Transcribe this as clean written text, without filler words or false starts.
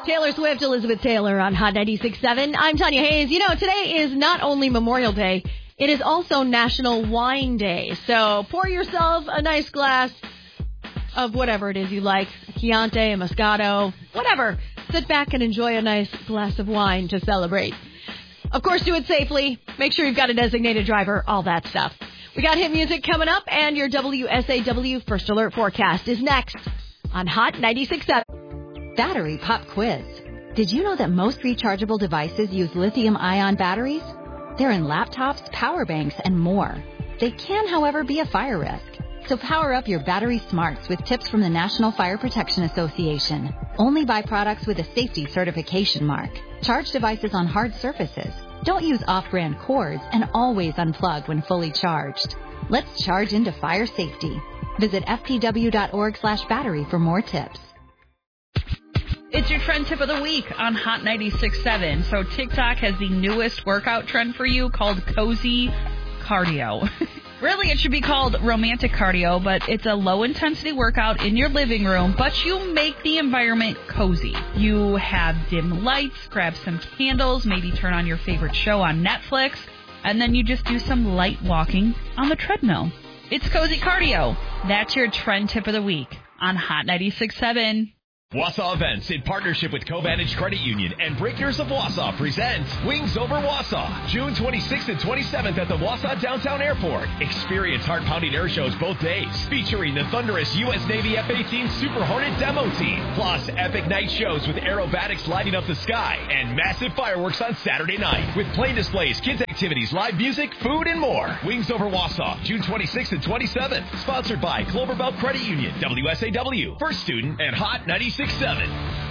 Taylor Swift, Elizabeth Taylor on Hot 96.7. I'm Tanya Hayes. You know, today is not only Memorial Day, it is also National Wine Day. So pour yourself a nice glass of whatever it is you like, a Chianti, a Moscato, whatever. Sit back and enjoy a nice glass of wine to celebrate. Of course, do it safely. Make sure you've got a designated driver, all that stuff. We got hit music coming up, and your WSAW First Alert forecast is next on Hot 96.7. Battery Pop Quiz. Did you know that most rechargeable devices use lithium-ion batteries? They're in laptops, power banks, and more. They can, however, be a fire risk. So power up your battery smarts with tips from the National Fire Protection Association. Only buy products with a safety certification mark. Charge devices on hard surfaces. Don't use off-brand cords, and always unplug when fully charged. Let's charge into fire safety. Visit fpw.org/battery for more tips. It's your trend tip of the week on Hot 96.7. So TikTok has the newest workout trend for you called Cozy Cardio. Really, it should be called romantic cardio, but it's a low-intensity workout in your living room, but you make the environment cozy. You have dim lights, grab some candles, maybe turn on your favorite show on Netflix, and then you just do some light walking on the treadmill. It's Cozy Cardio. That's your trend tip of the week on Hot 96.7. Wausau Events, in partnership with Covantage Credit Union and Breakers of Wausau, presents Wings Over Wausau, June 26th and 27th at the Wausau Downtown Airport. Experience heart-pounding air shows both days, featuring the thunderous U.S. Navy F-18 Super Hornet demo team, plus epic night shows with aerobatics lighting up the sky, and massive fireworks on Saturday night, with plane displays, kids activities, live music, food, and more. Wings Over Wausau, June 26th and 27th, sponsored by Cloverbelt Credit Union, WSAW, First Student, and Hot 96.7.